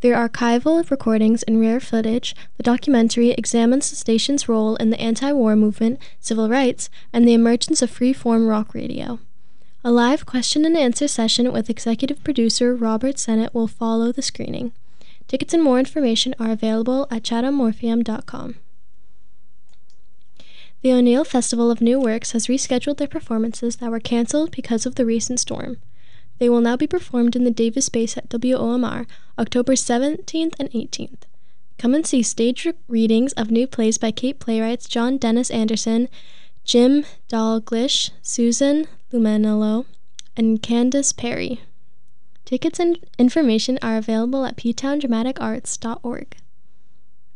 Through archival recordings and rare footage, the documentary examines the station's role in the anti-war movement, civil rights, and the emergence of free-form rock radio. A live question-and-answer session with executive producer Robert Sennett will follow the screening. Tickets and more information are available at chathamorpheum.com. The O'Neill Festival of New Works has rescheduled their performances that were canceled because of the recent storm. They will now be performed in the Davis Space at WOMR, October 17th and 18th. Come and see stage readings of new plays by Cape playwrights John Dennis Anderson, Jim Dalglish, Susan Lumanello, and Candace Perry. Tickets and information are available at ptowndramaticarts.org.